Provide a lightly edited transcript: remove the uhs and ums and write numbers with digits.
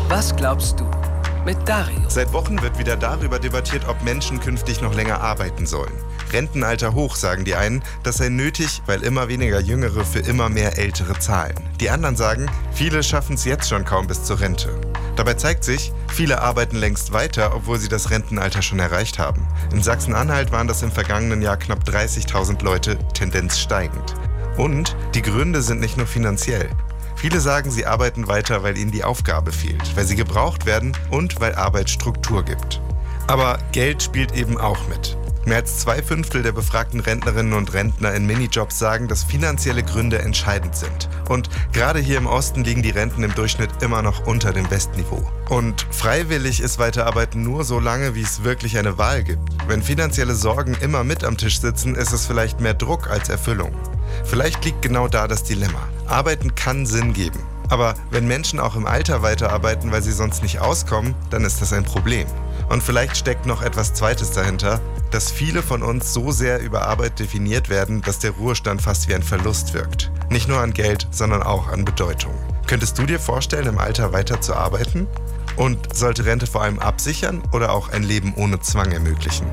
Was glaubst du? Mit Dario. Seit Wochen wird wieder darüber debattiert, ob Menschen künftig noch länger arbeiten sollen. Rentenalter hoch, sagen die einen, das sei nötig, weil immer weniger Jüngere für immer mehr Ältere zahlen. Die anderen sagen, viele schaffen es jetzt schon kaum bis zur Rente. Dabei zeigt sich, viele arbeiten längst weiter, obwohl sie das Rentenalter schon erreicht haben. In Sachsen-Anhalt waren das im vergangenen Jahr knapp 30.000 Leute, Tendenz steigend. Und die Gründe sind nicht nur finanziell. Viele sagen, sie arbeiten weiter, weil ihnen die Aufgabe fehlt, weil sie gebraucht werden und weil Arbeit Struktur gibt. Aber Geld spielt eben auch mit. Mehr als 2/5 der befragten Rentnerinnen und Rentner in Minijobs sagen, dass finanzielle Gründe entscheidend sind. Und gerade hier im Osten liegen die Renten im Durchschnitt immer noch unter dem Bestniveau. Und freiwillig ist Weiterarbeiten nur so lange, wie es wirklich eine Wahl gibt. Wenn finanzielle Sorgen immer mit am Tisch sitzen, ist es vielleicht mehr Druck als Erfüllung. Vielleicht liegt genau da das Dilemma. Arbeiten kann Sinn geben. Aber wenn Menschen auch im Alter weiterarbeiten, weil sie sonst nicht auskommen, dann ist das ein Problem. Und vielleicht steckt noch etwas Zweites dahinter, dass viele von uns so sehr über Arbeit definiert werden, dass der Ruhestand fast wie ein Verlust wirkt. Nicht nur an Geld, sondern auch an Bedeutung. Könntest du dir vorstellen, im Alter weiter zu arbeiten? Und sollte Rente vor allem absichern oder auch ein Leben ohne Zwang ermöglichen?